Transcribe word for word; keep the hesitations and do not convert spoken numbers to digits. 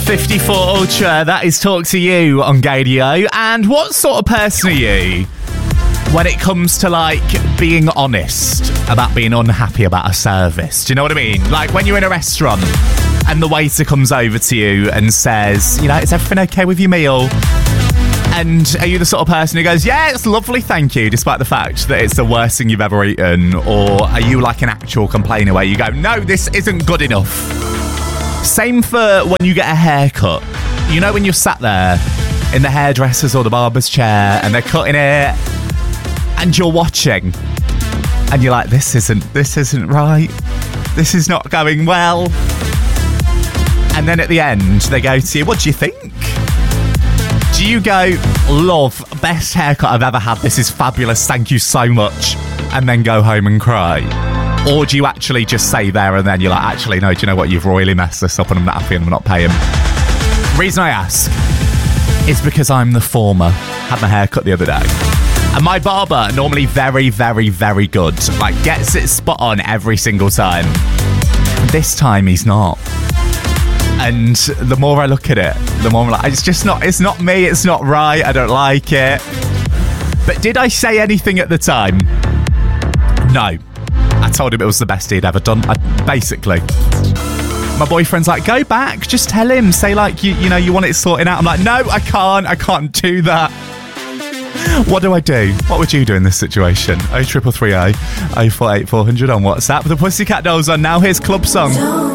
fifty-four Ultra, that is Talk to You on Gadio. And what sort of person are you when it comes to, like, being honest about being unhappy about a service? Do you know what I mean? Like, when you're in a restaurant and the waiter comes over to you and says, you know, is everything okay with your meal? And are you the sort of person who goes, yeah, it's lovely, thank you, despite the fact that it's the worst thing you've ever eaten? Or are you like an actual complainer where you go, no, this isn't good enough? Same for when you get a haircut. You know, when you're sat there in the hairdresser's or the barber's chair and they're cutting it and you're watching and you're like, this isn't, this isn't right. This is not going well. And then at the end, they go to you, what do you think? Do you go, love, best haircut I've ever had, this is fabulous, thank you so much, and then go home and cry? Or do you actually just say there and then, you're like, actually, no, do you know what, you've royally messed this up and I'm not happy and I'm not paying? Reason I ask is because I'm the former. Had my hair cut the other day. And my barber, normally very, very, very good. Like, gets it spot on every single time. This time, he's not. And the more I look at it, the more I'm like, it's just not, it's not me, it's not right, I don't like it. But did I say anything at the time? No. I told him it was the best he'd ever done. I, basically. My boyfriend's like, go back, just tell him. Say, like, you you know, you want it sorted out. I'm like, no, I can't. I can't do that. What do I do? What would you do in this situation? oh three three three oh, oh four eight four hundred on WhatsApp. The Pussycat Dolls on now. Here's Club Song.